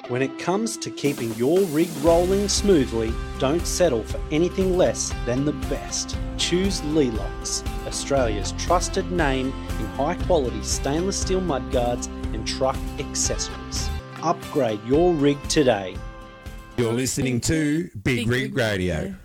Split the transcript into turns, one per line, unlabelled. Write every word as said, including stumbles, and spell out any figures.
When it comes to keeping your rig rolling smoothly, don't settle for anything less than the best. Choose Lelox, Australia's trusted name in high-quality stainless steel mudguards and truck accessories. Upgrade your rig today.
You're listening to Big Rig Radio.